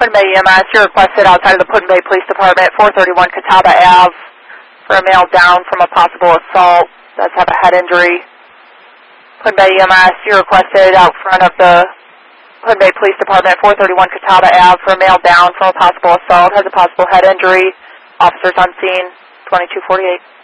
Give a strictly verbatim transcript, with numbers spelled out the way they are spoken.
Put-in-Bay E M S, you're requested outside of the Put-in-Bay Police Department, four thirty-one Catawba Avenue, for a male down from a possible assault. Does have a head injury. Put-in-Bay E M S, you're requested out front of the Put-in-Bay Police Department, four thirty-one Catawba Avenue, for a male down from a possible assault. Has a possible head injury. Officers on scene, twenty-two forty-eight.